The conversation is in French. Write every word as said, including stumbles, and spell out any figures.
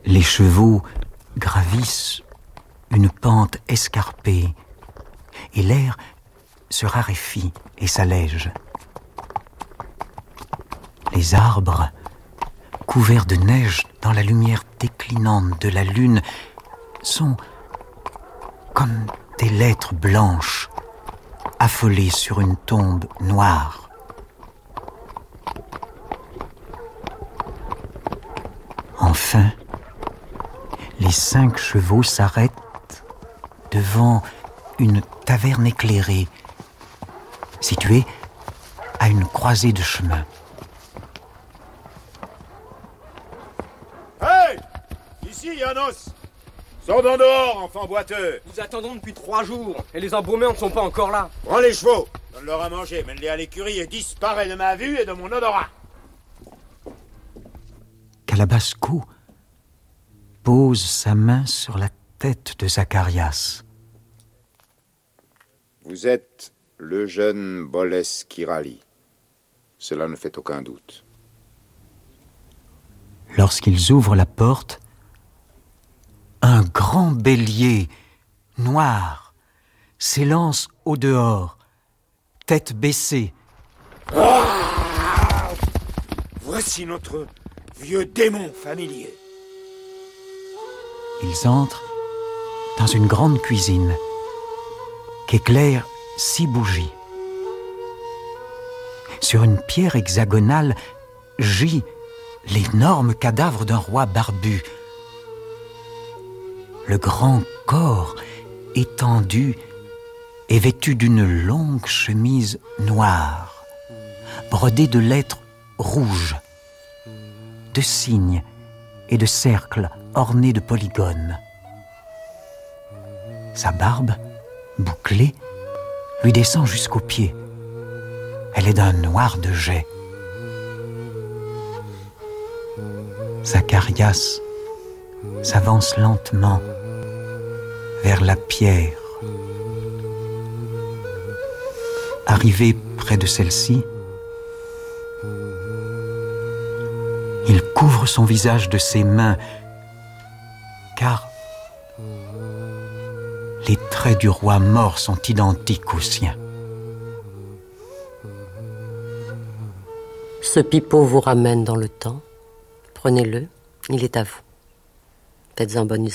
Les chevaux gravissent une pente escarpée et l'air se raréfie et s'allège. Les arbres, couverts de neige dans la lumière déclinante de la lune, sont comme des lettres blanches affolées sur une tombe noire. Enfin, les cinq chevaux s'arrêtent devant une taverne éclairée, située à une croisée de chemin. Hey! Ici, Janos! Sors d'en dehors, enfant boiteux! Nous attendons depuis trois jours, et les embaumés ne sont pas encore là. Prends les chevaux, donne-leur à manger, mène-les à l'écurie et disparais de ma vue et de mon odorat. Kalabasco pose sa main sur la tête de Zacharias. Vous êtes le jeune Boles Kirali. Cela ne fait aucun doute. Lorsqu'ils ouvrent la porte, un grand bélier noir s'élance au dehors, tête baissée. Ah! Voici notre vieux démon familier. Ils entrent dans une grande cuisine qu'éclairent six bougies. Sur une pierre hexagonale gît l'énorme cadavre d'un roi barbu. Le grand corps étendu est vêtu d'une longue chemise noire, brodée de lettres rouges, de cygnes et de cercles ornés de polygones. Sa barbe, bouclée, lui descend jusqu'aux pieds. Elle est d'un noir de jais. Zacharias s'avance lentement vers la pierre. Arrivé près de celle-ci, il couvre son visage de ses mains, car les traits du roi mort sont identiques aux siens. Ce pipeau vous ramène dans le temps. Prenez-le, il est à vous. Faites un bon usage.